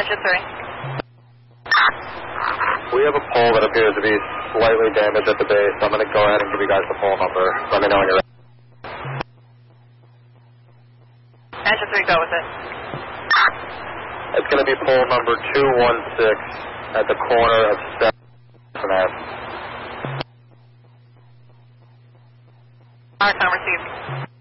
Engine 3. We have a pole that appears to be slightly damaged at the base. I'm going to go ahead and give you guys the pole number. Let me know when you're ready. Engine 3, go with it. It's going to be pole number 216 at the corner of 7th and F. Alright, time received.